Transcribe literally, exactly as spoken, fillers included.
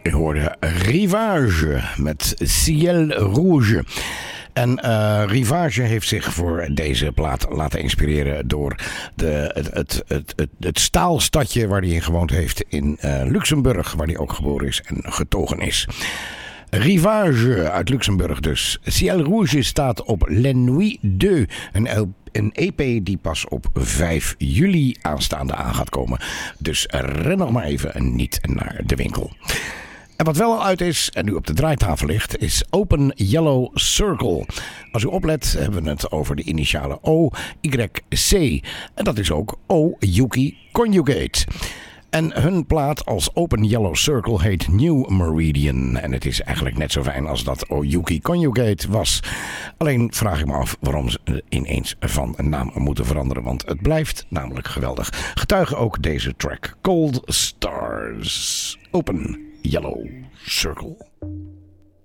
Je hoorde Rivage met Ciel Rouge. En uh, Rivage heeft zich voor deze plaat laten inspireren door de, het, het, het, het, het staalstadje waar hij in gewoond heeft in uh, Luxemburg, waar hij ook geboren is en getogen is. Rivage uit Luxemburg dus. Ciel Rouge staat op Les Nuits deux, een Een E P die pas op vijf juli aanstaande aan gaat komen. Dus ren nog maar even niet naar de winkel. En wat wel al uit is en nu op de draaitafel ligt, is Open Yellow Circle. Als u oplet hebben we het over de initialen O Y C. En dat is ook O-Yuki Conjugate. En hun plaat als Open Yellow Circle heet New Meridian. En het is eigenlijk net zo fijn als dat O-Yuki Conjugate was. Alleen vraag ik me af waarom ze ineens van een naam moeten veranderen. Want het blijft namelijk geweldig. Getuige ook deze track. Cold Stars. Open Yellow Circle.